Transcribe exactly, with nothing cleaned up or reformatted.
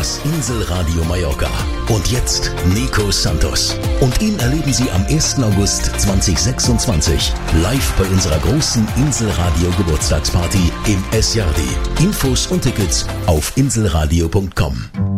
das Inselradio Mallorca. Und jetzt Nico Santos. Und ihn erleben Sie am ersten August zweitausendsechsundzwanzig live bei unserer großen Inselradio Geburtstagsparty im Es Jardi. Infos und Tickets auf inselradio punkt com.